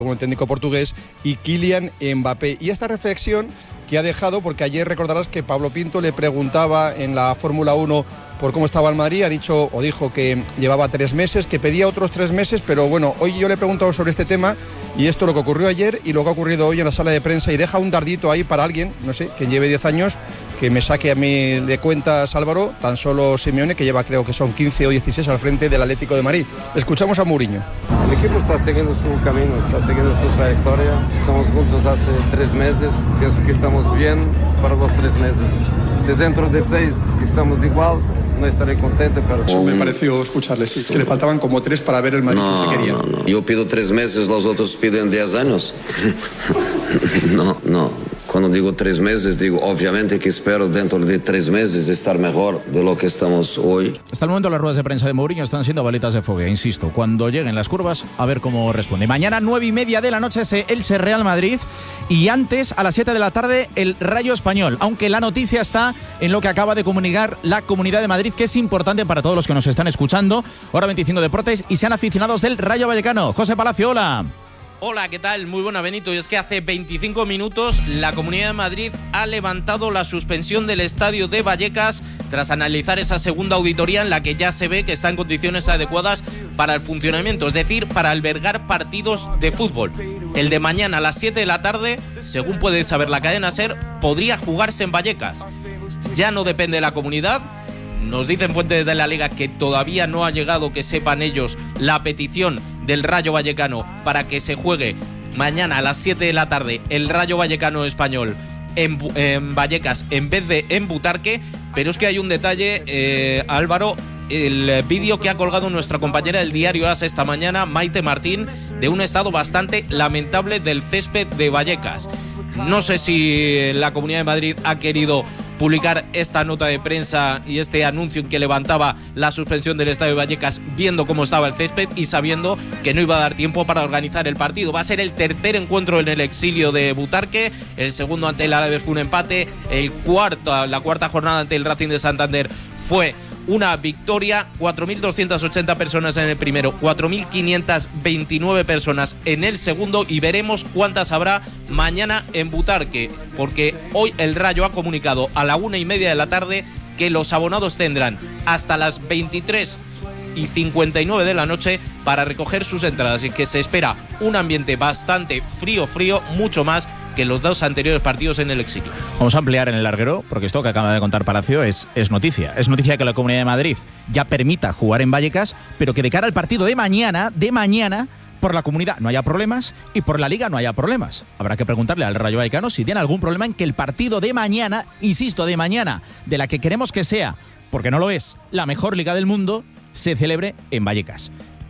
como el técnico portugués, y Kylian Mbappé. Y esta reflexión que ha dejado, porque ayer recordarás que Pablo Pinto le preguntaba en la Fórmula 1 por cómo estaba el Madrid, dijo que llevaba 3 meses, que pedía otros 3 meses, pero bueno, hoy yo le he preguntado sobre este tema y esto lo que ocurrió ayer y lo que ha ocurrido hoy en la sala de prensa, y deja un dardito ahí para alguien, no sé, que lleve 10 años, que me saque a mí de cuentas, Álvaro, tan solo Simeone, que lleva creo que son 15 o 16 al frente del Atlético de Madrid. Escuchamos a Mourinho. El equipo está siguiendo su camino, está siguiendo su trayectoria. Estamos juntos hace 3 meses, pienso que estamos bien para los 3 meses. Si dentro de 6 estamos igual, no estaré contento, pero... Me pareció escucharle, sí, que le faltaban como 3 para ver el Madrid que usted quería. No. Yo pido 3 meses, los otros piden 10 años. No. Cuando digo 3 meses, digo obviamente que espero dentro de 3 meses estar mejor de lo que estamos hoy. Hasta el momento las ruedas de prensa de Mourinho están siendo balitas de fuego, insisto. Cuando lleguen las curvas, a ver cómo responde. Mañana 9:30 de la noche ese Elche Real Madrid, y antes a las 7 de la tarde el Rayo Español. Aunque la noticia está en lo que acaba de comunicar la Comunidad de Madrid, que es importante para todos los que nos están escuchando. Hora 25 Deportes y sean aficionados del Rayo Vallecano. José Palacio, hola. Hola, ¿qué tal? Muy buena, Benito. Y es que hace 25 minutos la Comunidad de Madrid ha levantado la suspensión del estadio de Vallecas tras analizar esa segunda auditoría en la que ya se ve que está en condiciones adecuadas para el funcionamiento, es decir, para albergar partidos de fútbol. El de mañana a las 7 de la tarde, según puede saber la cadena SER, podría jugarse en Vallecas. Ya no depende de la comunidad. Nos dicen fuentes de la Liga que todavía no ha llegado, que sepan ellos, la petición del Rayo Vallecano para que se juegue mañana a las 7 de la tarde el Rayo Vallecano español en Vallecas en vez de en Butarque. Pero es que hay un detalle, Álvaro, el vídeo que ha colgado nuestra compañera del diario AS esta mañana, Maite Martín, de un estado bastante lamentable del césped de Vallecas. No sé si la Comunidad de Madrid ha querido publicar esta nota de prensa y este anuncio en que levantaba la suspensión del estadio de Vallecas viendo cómo estaba el césped y sabiendo que no iba a dar tiempo para organizar el partido. Va a ser el tercer encuentro en el exilio de Butarque, el segundo ante el Alavés fue un empate, la cuarta jornada ante el Racing de Santander fue una victoria. 4.280 personas en el primero, 4.529 personas en el segundo, y veremos cuántas habrá mañana en Butarque, porque hoy el Rayo ha comunicado a la 1:30 de la tarde que los abonados tendrán hasta las 23:59 de la noche para recoger sus entradas, y que se espera un ambiente bastante frío, mucho más que los 2 anteriores partidos en el exilio. Vamos a ampliar en el larguero, porque esto que acaba de contar Palacio es noticia. Es noticia que la Comunidad de Madrid ya permita jugar en Vallecas, pero que de cara al partido de mañana, por la comunidad no haya problemas y por la Liga no haya problemas. Habrá que preguntarle al Rayo Vallecano si tiene algún problema en que el partido de mañana, insisto, de mañana, de la que queremos que sea, porque no lo es, la mejor Liga del mundo, se celebre en Vallecas.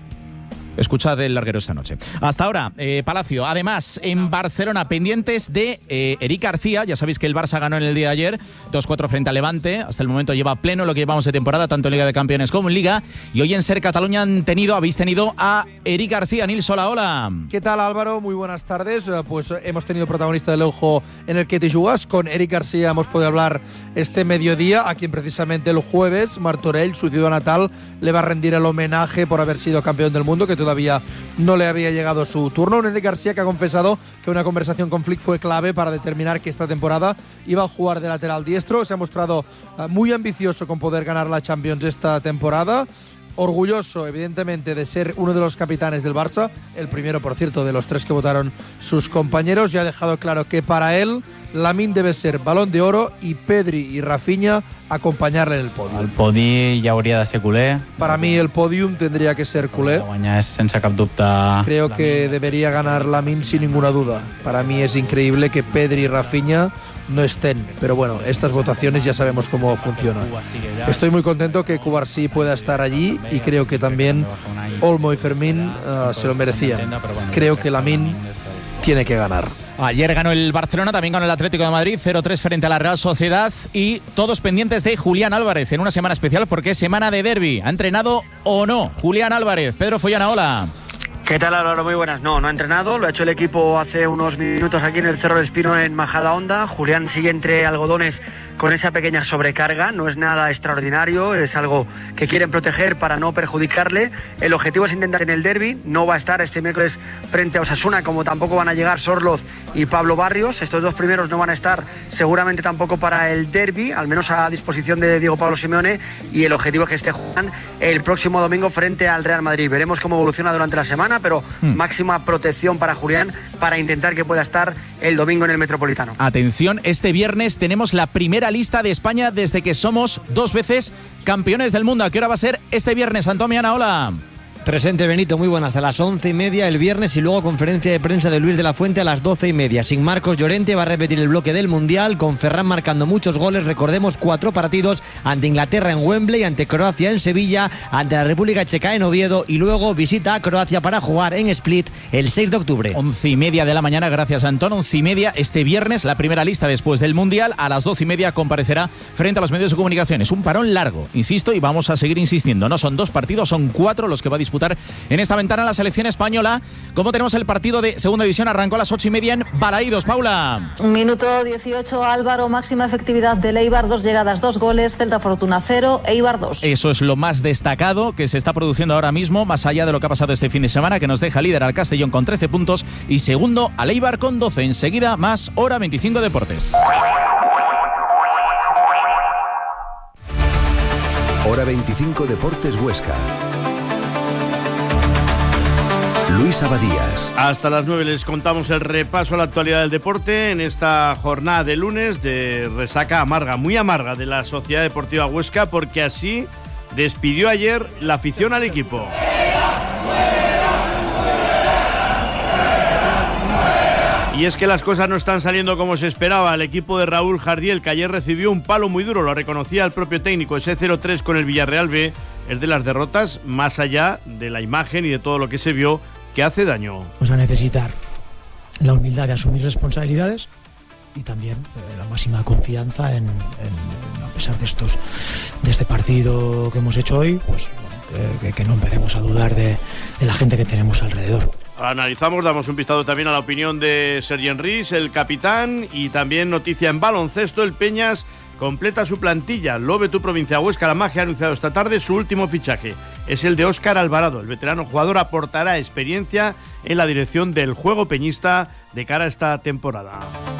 Escuchad el larguero esta noche. Hasta ahora, Palacio. Además, en Barcelona, pendientes de Eric García. Ya sabéis que el Barça ganó en el día de ayer 2-4 frente al Levante. Hasta el momento lleva pleno lo que llevamos de temporada, tanto en Liga de Campeones como en Liga. Y hoy en SER Cataluña habéis tenido a Eric García. Nils, hola. ¿Qué tal, Álvaro? Muy buenas tardes. Pues hemos tenido protagonista del ojo en el que te jugas. Con Eric García hemos podido hablar este mediodía, a quien precisamente el jueves Martorell, su ciudad natal, le va a rendir el homenaje por haber sido campeón del mundo, que todavía no le había llegado su turno. Un Eric García que ha confesado que una conversación con Flick fue clave para determinar que esta temporada iba a jugar de lateral diestro. Se ha mostrado muy ambicioso con poder ganar la Champions esta temporada. Orgulloso, evidentemente, de ser uno de los capitanes del Barça, el primero, por cierto, de los 3 que votaron sus compañeros, y ha dejado claro que para él Lamine debe ser Balón de Oro y Pedri y Rafinha acompanyar-le en el pòdium. El podi ja hauria de ser culer. Para mí el podium tendría que ser culé. Guanyar és sense cap dubte. Creo que debería ganar Lamine sin ninguna duda. Para mí es increíble que Pedri y Rafinha no estén, pero bueno, estas votaciones ya sabemos cómo funcionan. Estoy muy contento que Cubarsí pueda estar allí, y creo que también Olmo y Fermín se lo merecían. Creo que Lamine tiene que ganar. Ayer ganó el Barcelona, también ganó el Atlético de Madrid 0-3 frente a la Real Sociedad, y todos pendientes de Julián Álvarez en una semana especial porque es semana de derbi. ¿Ha entrenado o no Julián Álvarez? Pedro Follana, hola. ¿Qué tal, Álvaro? Muy buenas. No ha entrenado, lo ha hecho el equipo hace unos minutos aquí en el Cerro del Espino en Majadahonda. Julián sigue entre algodones con esa pequeña sobrecarga, no es nada extraordinario, es algo que quieren proteger para no perjudicarle. El objetivo es intentar en el derbi, no va a estar este miércoles frente a Osasuna, como tampoco van a llegar Sorloz y Pablo Barrios. Estos dos primeros no van a estar seguramente tampoco para el derbi, al menos a disposición de Diego Pablo Simeone, y el objetivo es que esté Julián el próximo domingo frente al Real Madrid. Veremos cómo evoluciona durante la semana, pero máxima protección para Julián para intentar que pueda estar el domingo en el Metropolitano. Atención, este viernes tenemos la primera lista de España desde que somos 2 veces campeones del mundo. ¿A qué hora va a ser este viernes, Antomiana? Hola. Presente, Benito, muy buenas. A las 11:30 el viernes y luego conferencia de prensa de Luis de la Fuente a las 12:30. Sin Marcos Llorente, va a repetir el bloque del Mundial, con Ferran marcando muchos goles. Recordemos 4 partidos: ante Inglaterra en Wembley, ante Croacia en Sevilla, ante la República Checa en Oviedo, y luego visita a Croacia para jugar en Split el 6 de octubre. 11:30 de la mañana, gracias Antón. 11:30 este viernes, la primera lista después del Mundial. A las 12:30 comparecerá frente a los medios de comunicación. Es un parón largo, insisto, y vamos a seguir insistiendo. No son 2 partidos, son 4 los que va a disputar en esta ventana la selección española. Como tenemos el partido de segunda división, arrancó a las 8:30 en Balaídos. Paula. Minuto 18, Álvaro, máxima efectividad del Eibar, 2 llegadas, 2 goles, Celta Fortuna 0, Eibar 2. Eso es lo más destacado que se está produciendo ahora mismo, más allá de lo que ha pasado este fin de semana, que nos deja líder al Castellón con 13 puntos y segundo al Eibar con 12. Enseguida más Hora 25 Deportes. Hora 25 Deportes Huesca. Luis Abadías. Hasta las 9 les contamos el repaso a la actualidad del deporte en esta jornada de lunes de resaca amarga, muy amarga, de la Sociedad Deportiva Huesca, porque así despidió ayer la afición al equipo. Y es que las cosas no están saliendo como se esperaba. El equipo de Raúl Jardiel, que ayer recibió un palo muy duro, lo reconocía el propio técnico. Ese 0-3 con el Villarreal B es de las derrotas, más allá de la imagen y de todo lo que se vio, que hace daño. Pues a necesitar la humildad de asumir responsabilidades y también la máxima confianza en a pesar de este partido que hemos hecho hoy, pues bueno, que no empecemos a dudar de la gente que tenemos alrededor. Analizamos, damos un vistazo también a la opinión de Sergi Enrich, el capitán, y también noticia en baloncesto: el Peñas completa su plantilla. Lobe tu provincia Huesca, la Magia, ha anunciado esta tarde su último fichaje. Es el de Óscar Alvarado. El veterano jugador aportará experiencia en la dirección del juego peñista de cara a esta temporada.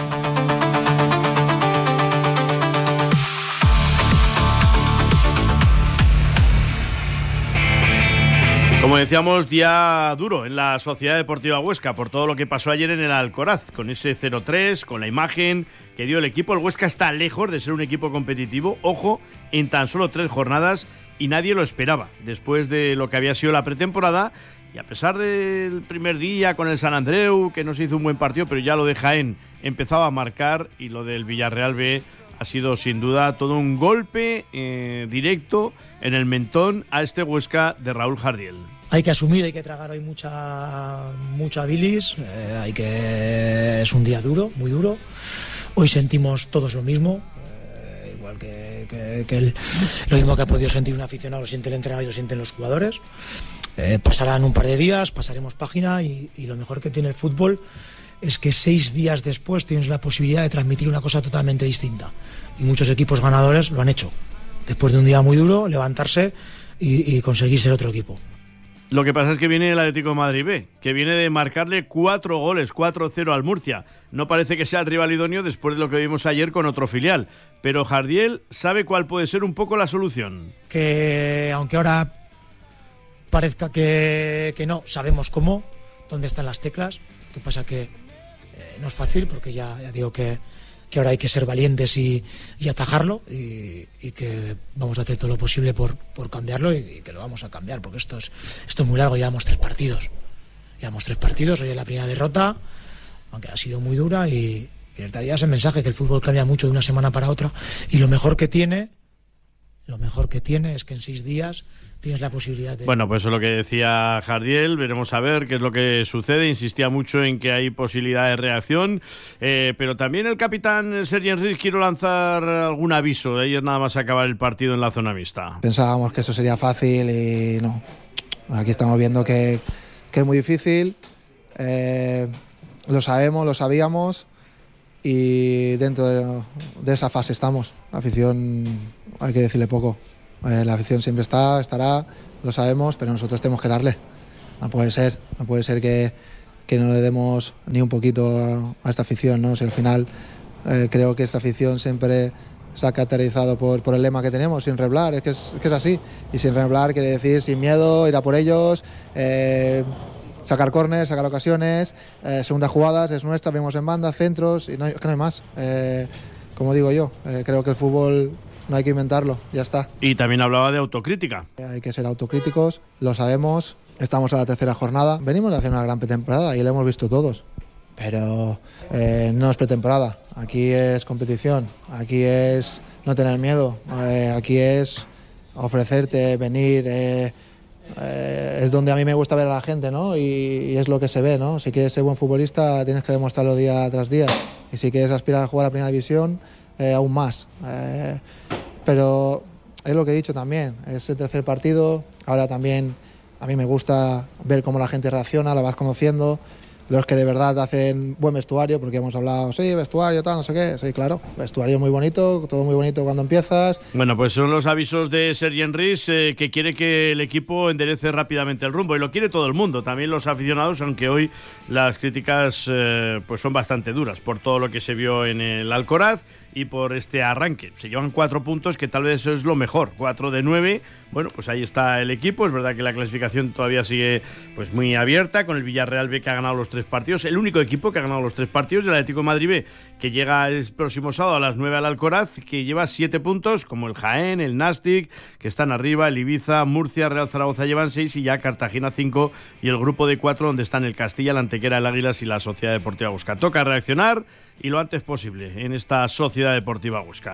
Como decíamos, día duro en la Sociedad Deportiva Huesca por todo lo que pasó ayer en el Alcoraz, con ese 0-3, con la imagen que dio el equipo. El Huesca está lejos de ser un equipo competitivo, ojo, en tan solo 3 jornadas, y nadie lo esperaba después de lo que había sido la pretemporada. Y a pesar del primer día con el San Andreu, que no se hizo un buen partido, pero ya lo de Jaén empezaba a marcar, y lo del Villarreal B ha sido sin duda todo un golpe directo en el mentón a este Huesca de Raúl Jardiel. Hay que asumir, hay que tragar hoy mucha bilis, es un día duro, muy duro. Hoy sentimos todos lo mismo, igual que lo mismo que ha podido sentir un aficionado, lo siente el entrenador y lo sienten los jugadores. Pasarán un par de días, pasaremos página, y lo mejor que tiene el fútbol es que 6 días después tienes la posibilidad de transmitir una cosa totalmente distinta. Y muchos equipos ganadores lo han hecho. Después de un día muy duro, levantarse y conseguir ser otro equipo. Lo que pasa es que viene el Atlético de Madrid B, que viene de marcarle 4 goles, 4-0 al Murcia. No parece que sea el rival idóneo después de lo que vimos ayer con otro filial. Pero Jardiel sabe cuál puede ser un poco la solución. Que aunque ahora parezca que no, sabemos cómo, dónde están las teclas. Lo que pasa que no es fácil, porque ya digo que ahora hay que ser valientes y atajarlo, y que vamos a hacer todo lo posible por cambiarlo, y que lo vamos a cambiar, porque esto es muy largo. Llevamos 3 partidos, hoy es la primera derrota, aunque ha sido muy dura, y les daría ese mensaje, que el fútbol cambia mucho de una semana para otra, y lo mejor que tiene es que en 6 días tienes la posibilidad de... Bueno, pues eso es lo que decía Jardiel. Veremos a ver qué es lo que sucede. Insistía mucho en que hay posibilidad de reacción, pero también el capitán Sergi Enrich quiere lanzar algún aviso. Ayer nada más acabar el partido en la zona mixta. Pensábamos que eso sería fácil y no. Aquí estamos viendo que es muy difícil, lo sabíamos y dentro de esa fase estamos. La afición, hay que decirle poco, la afición siempre estará, lo sabemos, pero nosotros tenemos que darle. No puede ser que no le demos ni un poquito a esta afición, ¿no? Si al final creo que esta afición siempre se ha caracterizado por el lema que tenemos, sin reblar, es que es así. Y sin reblar quiere decir sin miedo, ir a por ellos, sacar córneres, sacar ocasiones, segundas jugadas, es nuestra, vemos en banda, centros, y es que no hay más. Como digo yo, creo que el fútbol no hay que inventarlo, ya está. Y también hablaba de autocrítica. Hay que ser autocríticos, lo sabemos, estamos a la tercera jornada, venimos de hacer una gran pretemporada y lo hemos visto todos. Pero no es pretemporada, aquí es competición, aquí es no tener miedo, aquí es ofrecerte, venir, es donde a mí me gusta ver a la gente, ¿no? Y es lo que se ve, ¿no? Si quieres ser buen futbolista tienes que demostrarlo día tras día, y si quieres aspirar a jugar a la primera división, aún más. Pero es lo que he dicho también, es el tercer partido, ahora también a mí me gusta ver cómo la gente reacciona, la vas conociendo. Los que de verdad hacen buen vestuario, porque hemos hablado, sí, vestuario, tal, no sé qué, sí, claro, vestuario muy bonito, todo muy bonito cuando empiezas. Bueno, pues son los avisos de Sergi Enrich, que quiere que el equipo enderece rápidamente el rumbo, y lo quiere todo el mundo, también los aficionados, aunque hoy las críticas pues son bastante duras por todo lo que se vio en el Alcoraz y por este arranque. Se llevan 4 puntos, que tal vez es lo mejor, 4 de 9. Bueno, pues ahí está el equipo. Es verdad que la clasificación todavía sigue pues muy abierta, con el Villarreal B, que ha ganado los 3 partidos. El único equipo que ha ganado los 3 partidos, el Atlético de Madrid B, que llega el próximo sábado a las 9 al Alcoraz, que lleva 7 puntos, como el Jaén, el Nastic, que están arriba, el Ibiza, Murcia, Real Zaragoza llevan 6, y ya Cartagena 5, y el grupo de 4, donde están el Castilla, la Antequera, el Águilas y la Sociedad Deportiva Huesca. Toca reaccionar, y lo antes posible, en esta Sociedad Deportiva Huesca.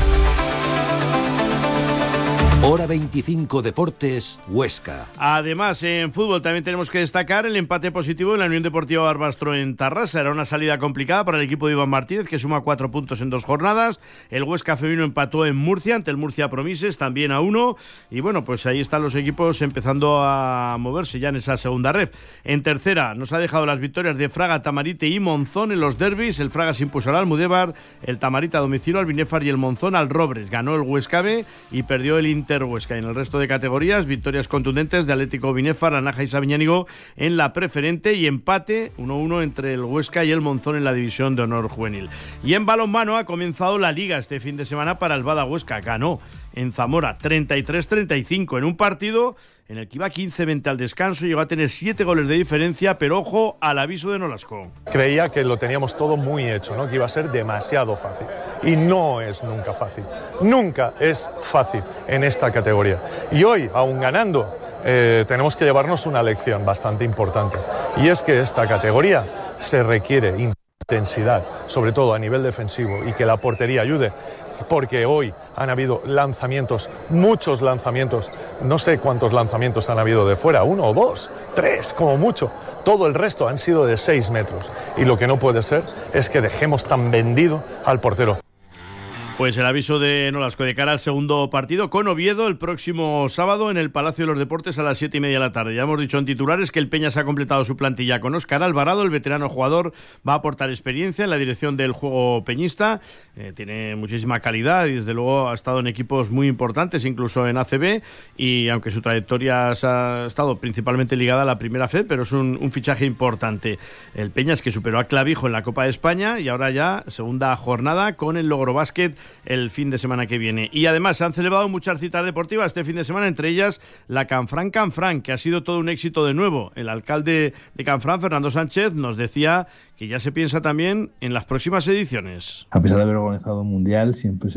Hora 25 Deportes, Huesca. Además, en fútbol también tenemos que destacar el empate positivo en la Unión Deportiva Barbastro en Tarrasa. Era una salida complicada para el equipo de Iván Martínez, que suma 4 puntos en 2 jornadas. El Huesca femenino empató en Murcia ante el Murcia Promises, también a 1. Y bueno, pues ahí están los equipos empezando a moverse ya en esa segunda ref. En tercera nos ha dejado las victorias de Fraga, Tamarite y Monzón en los derbis. El Fraga se impuso al Almudévar, el Tamarite a domicilio al Binefar y el Monzón al Robres. Ganó el Huesca B y perdió el Inter Huesca. En el resto de categorías, victorias contundentes de Atlético Binefar, Anaja y Sabiñánigo en la preferente, y empate 1-1 entre el Huesca y el Monzón en la división de honor juvenil. Y en balonmano ha comenzado la liga este fin de semana para el Bada Huesca. Ganó en Zamora 33-35 en un partido en el que iba 15-20 al descanso, llegó a tener 7 goles de diferencia, pero ojo al aviso de Nolasco. Creía que lo teníamos todo muy hecho, ¿no? Que iba a ser demasiado fácil. Y no es nunca fácil. Nunca es fácil en esta categoría. Y hoy, aún ganando, tenemos que llevarnos una lección bastante importante. Y es que esta categoría se requiere intensidad, sobre todo a nivel defensivo, y que la portería ayude. Porque hoy han habido lanzamientos, muchos lanzamientos, no sé cuántos lanzamientos han habido de fuera, 1 o 2, 3 como mucho, todo el resto han sido de 6 metros, y lo que no puede ser es que dejemos tan vendido al portero. Pues el aviso de Nolasco de cara al segundo partido con Oviedo el próximo sábado en el Palacio de los Deportes a las 7:30 de la tarde. Ya hemos dicho en titulares que el Peñas ha completado su plantilla con Óscar Alvarado. El veterano jugador va a aportar experiencia en la dirección del juego peñista. Tiene muchísima calidad y desde luego ha estado en equipos muy importantes, incluso en ACB, y aunque su trayectoria ha estado principalmente ligada a la primera fe, pero es un fichaje importante. El Peñas, que superó a Clavijo en la Copa de España, y ahora ya segunda jornada con el Logro Básquet el fin de semana que viene. Y además se han celebrado muchas citas deportivas este fin de semana, entre ellas la Canfrán, que ha sido todo un éxito de nuevo. El alcalde de Canfrán, Fernando Sánchez, nos decía que ya se piensa también en las próximas ediciones. A pesar de haber organizado un mundial, siempre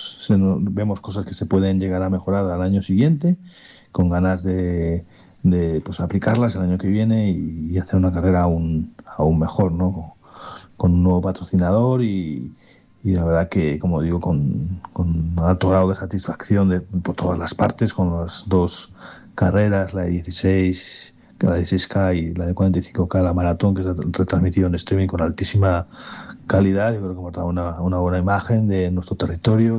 vemos cosas que se pueden llegar a mejorar al año siguiente, con ganas de pues aplicarlas el año que viene y hacer una carrera aún mejor, ¿no? Con un nuevo patrocinador y la verdad que, como digo, con un alto grado de satisfacción por todas las partes, con las 2 carreras, la de 16, la de 16K y la de 45K, la maratón, que se ha retransmitido en streaming con altísima calidad. Yo creo que hemos dado una buena imagen de nuestro territorio,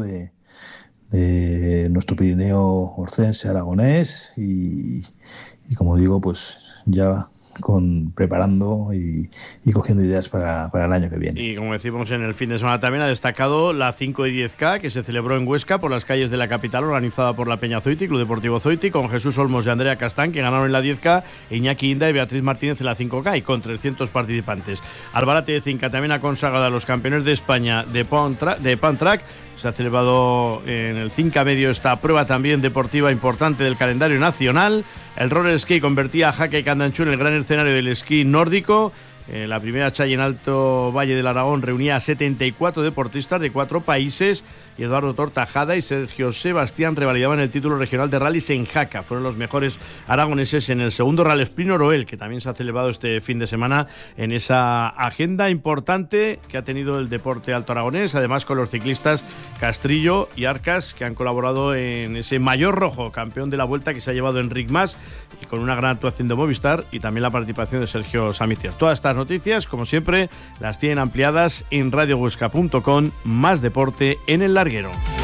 de nuestro Pirineo orcense, aragonés, y como digo, pues ya preparando y cogiendo ideas para el año que viene. Y como decimos en el fin de semana también ha destacado la 5 y 10K que se celebró en Huesca por las calles de la capital, organizada por la Peña Zoiti, Club Deportivo Zoiti, con Jesús Olmos y Andrea Castán, que ganaron en la 10K, Iñaki Inda y Beatriz Martínez en la 5K, y con 300 participantes. Albarate de Cinca también ha consagrado a los campeones de España de Pound Track. Se ha celebrado en el Cinca Medio esta prueba también deportiva importante del calendario nacional. El roller ski convertía a Jaca y Candanchú en el gran escenario del esquí nórdico. La primera Challa en Alto Valle del Aragón reunía a 74 deportistas de 4 países, y Eduardo Tortajada y Sergio Sebastián revalidaban el título regional de rallies en Jaca. Fueron los mejores aragoneses en el segundo Rally Sprint Oroel, que también se ha celebrado este fin de semana en esa agenda importante que ha tenido el deporte alto aragonés, además con los ciclistas Castrillo y Arcas, que han colaborado en ese mayor rojo, campeón de la Vuelta, que se ha llevado Enric Mas, y con una gran actuación de Movistar y también la participación de Sergio Samitier. Todas estas noticias, como siempre, las tienen ampliadas en radiohuesca.com. Más deporte en el larguero.